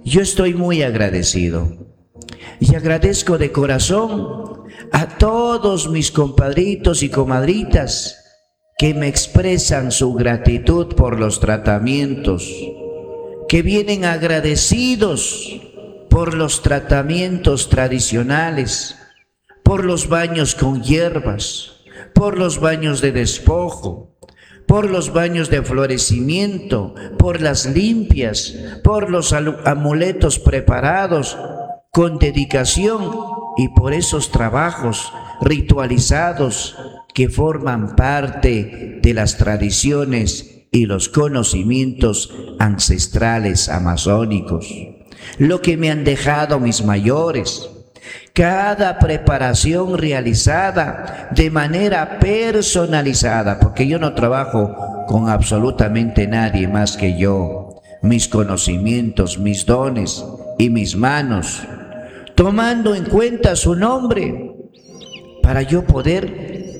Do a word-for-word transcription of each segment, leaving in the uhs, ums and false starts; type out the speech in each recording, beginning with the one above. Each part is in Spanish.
yo estoy muy agradecido y agradezco de corazón a todos mis compadritos y comadritas que me expresan su gratitud por los tratamientos, que vienen agradecidos por los tratamientos tradicionales, por los baños con hierbas, por los baños de despojo, por los baños de florecimiento, por las limpias, por los amuletos preparados con dedicación y por esos trabajos ritualizados que forman parte de las tradiciones y los conocimientos ancestrales amazónicos. Lo que me han dejado mis mayores, cada preparación realizada de manera personalizada, porque yo no trabajo con absolutamente nadie más que yo, mis conocimientos, mis dones y mis manos, tomando en cuenta su nombre para yo poder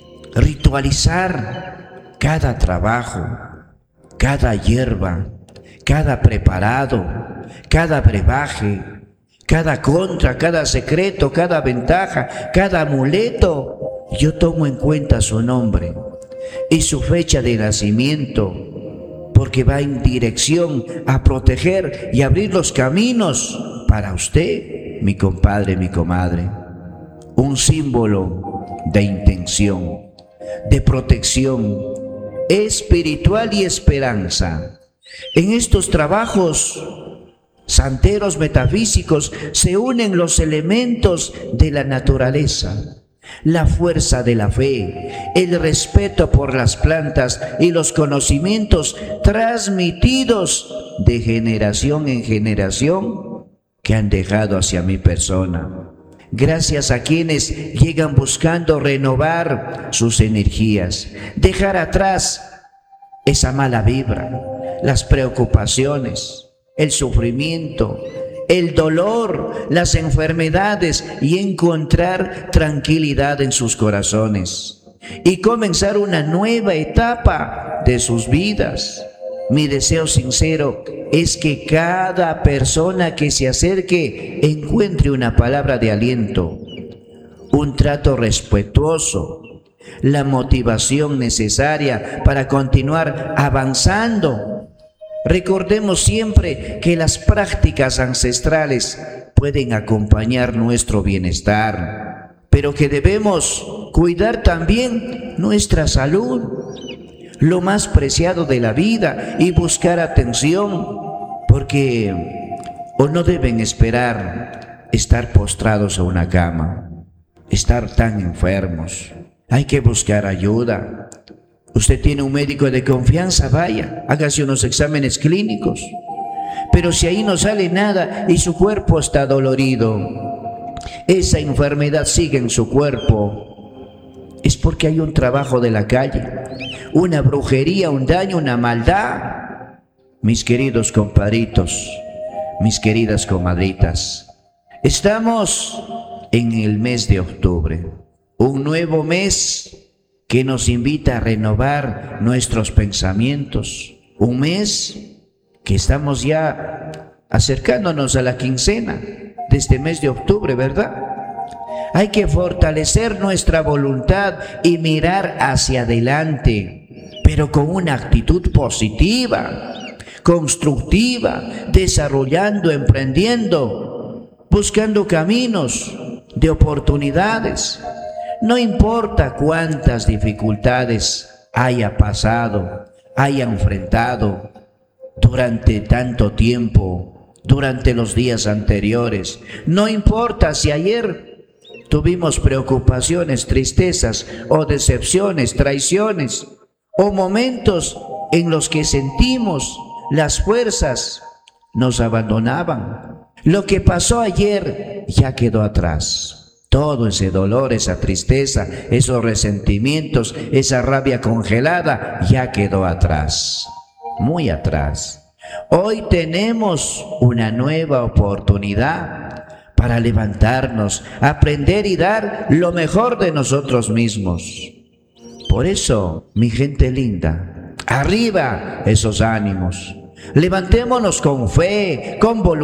ritualizar cada trabajo, cada hierba, cada preparado, cada brebaje, cada contra, cada secreto, cada ventaja, cada amuleto. Yo tomo en cuenta su nombre y su fecha de nacimiento, porque va en dirección a proteger y abrir los caminos para usted, mi compadre, mi comadre. Un símbolo de intención, de protección espiritual y esperanza. En estos trabajos santeros metafísicos se unen los elementos de la naturaleza, la fuerza de la fe, el respeto por las plantas y los conocimientos transmitidos de generación en generación que han dejado hacia mi persona. Gracias a quienes llegan buscando renovar sus energías, dejar atrás esa mala vibra, las preocupaciones, el sufrimiento, el dolor, las enfermedades y encontrar tranquilidad en sus corazones y comenzar una nueva etapa de sus vidas. Mi deseo sincero es que cada persona que se acerque encuentre una palabra de aliento, un trato respetuoso, la motivación necesaria para continuar avanzando. Recordemos siempre que las prácticas ancestrales pueden acompañar nuestro bienestar, pero que debemos cuidar también nuestra salud, lo más preciado de la vida, y buscar atención, porque o no deben esperar estar postrados a una cama, estar tan enfermos. Hay que buscar ayuda. Usted tiene un médico de confianza, vaya, hágase unos exámenes clínicos. Pero si ahí no sale nada y su cuerpo está dolorido, esa enfermedad sigue en su cuerpo, es porque hay un trabajo de la calle, una brujería, un daño, una maldad. Mis queridos compadritos, mis queridas comadritas, estamos en el mes de octubre, un nuevo mes que nos invita a renovar nuestros pensamientos, un mes que estamos ya acercándonos a la quincena de este mes de octubre, ¿verdad? Hay que fortalecer nuestra voluntad y mirar hacia adelante, pero con una actitud positiva, constructiva, desarrollando, emprendiendo, buscando caminos de oportunidades. No importa cuántas dificultades haya pasado, haya enfrentado durante tanto tiempo, durante los días anteriores. No importa si ayer tuvimos preocupaciones, tristezas o decepciones, traiciones, o momentos en los que sentimos las fuerzas nos abandonaban. Lo que pasó ayer ya quedó atrás. Todo ese dolor, esa tristeza, esos resentimientos, esa rabia congelada ya quedó atrás, muy atrás. Hoy tenemos una nueva oportunidad para levantarnos, aprender y dar lo mejor de nosotros mismos. Por eso, mi gente linda, arriba esos ánimos. Levantémonos con fe, con voluntad.